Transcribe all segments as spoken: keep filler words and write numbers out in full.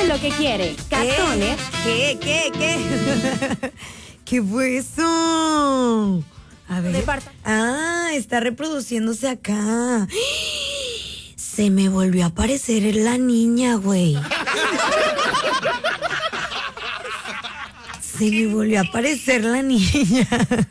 es lo que quiere. Cartones. ¿Qué? ¿Qué? ¿Qué? ¿Qué fue eso? A ver. Ah, está reproduciéndose acá. Se me volvió a aparecer la niña, güey. Se me volvió a aparecer la niña.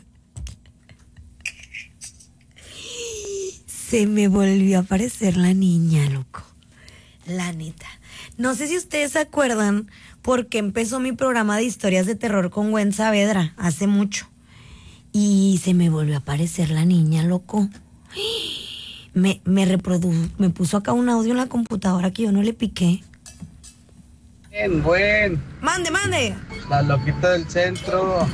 Se me volvió a aparecer la niña, loco. La neta. No sé si ustedes se acuerdan porque empezó mi programa de historias de terror con Gwen Saavedra hace mucho. Y se me volvió a aparecer la niña, loco. Me, me reprodujo, me puso acá un audio en la computadora que yo no le piqué. Bien, buen. Mande, mande. La loquita del centro.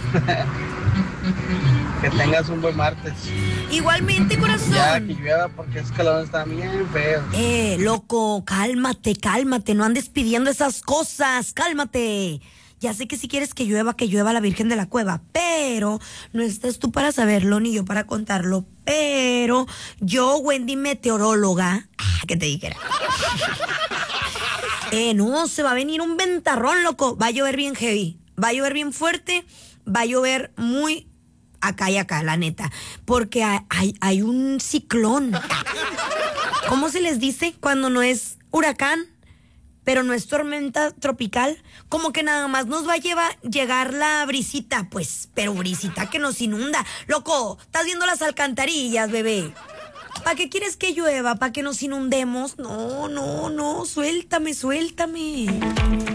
Que tengas un buen martes. Igualmente, corazón. Ya, que llueva porque es calor, está bien feo. Eh, loco, cálmate, cálmate. No andes pidiendo esas cosas. Cálmate. Ya sé que si quieres que llueva, que llueva la Virgen de la Cueva, pero no estás tú para saberlo ni yo para contarlo. Pero yo, Wendy, meteoróloga, ah, que te dijera. Eh, no, se va a venir un ventarrón, loco. Va a llover bien heavy, va a llover bien fuerte, va a llover muy acá y acá, la neta. Porque hay, hay, hay un ciclón. ¿Cómo se les dice cuando no es huracán? Pero no es tormenta tropical, como que nada más nos va a llevar, llegar la brisita, pues, pero brisita que nos inunda. Loco, estás viendo las alcantarillas, bebé. ¿Para qué quieres que llueva? ¿Para que nos inundemos? No, no, no, suéltame, suéltame.